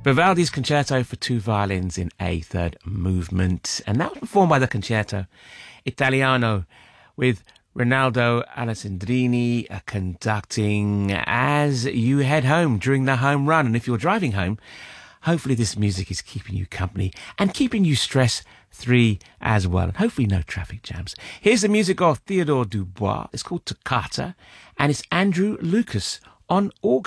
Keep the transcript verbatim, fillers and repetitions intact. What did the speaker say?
Vivaldi's Concerto for Two Violins in A Third Movement. And that was performed by the Concerto Italiano with Ronaldo Alessandrini uh, conducting as you head home during the home run. And if you're driving home, hopefully this music is keeping you company and keeping you stress-free as well. And hopefully no traffic jams. Here's the music of Theodore Dubois. It's called Toccata, and it's Andrew Lucas on organ.